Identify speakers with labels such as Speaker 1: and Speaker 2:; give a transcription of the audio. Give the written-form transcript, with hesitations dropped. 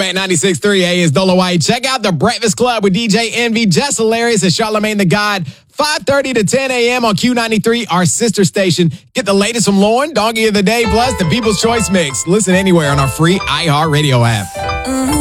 Speaker 1: Moving at 96.3 A is Dolo White. Check out The Breakfast Club with DJ Envy, Jess Hilarious, and Charlamagne the God. 5:30 to 10 a.m. on Q93, our sister station. Get the latest from Lauren, Donkey of the Day, plus the People's Choice Mix. Listen anywhere on our free iHeartRadio app.